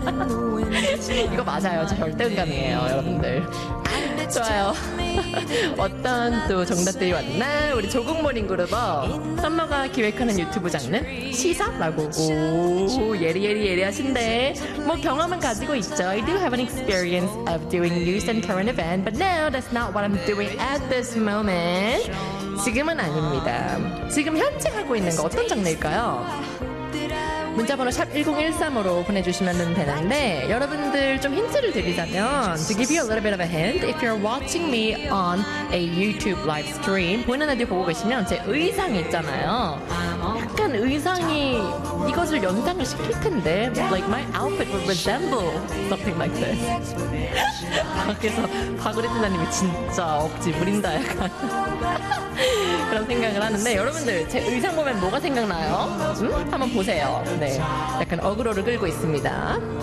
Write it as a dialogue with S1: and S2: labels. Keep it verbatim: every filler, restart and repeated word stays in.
S1: 이거 맞아요. 저 절대 음감이에요, 여러분들. 좋아요. 어떤 또 정답들이 왔나? 우리 조국모닝 그룹어 썸머가 기획하는 유튜브 장르 시사라고. 오, 예리예리 예리하신데 뭐 경험은 가지고 있죠. I do have an experience of doing news and current event, but no, that's not what I'm doing at this moment. 지금은 아닙니다. 지금 현재 하고 있는 거 어떤 장르일까요? 문자번호 샵 일공일삼으로 보내주시면 되는데 여러분들 좀 힌트를 드리자면 To give you a little bit of a hint, if you're watching me on a YouTube live stream 보이는 라디오 보고 계시면 제 의상이 있잖아요. 약간 의상이 이것을 연상을 시킬 텐데 Like my outfit would resemble something like this. 밖에서 박우리 팀장님이 진짜 억지 부린다 약간 그런 생각을 하는데 여러분들 제 의상 보면 뭐가 생각나요? 음? 한번 보세요. 네, 약간 어그로를 끌고 있습니다.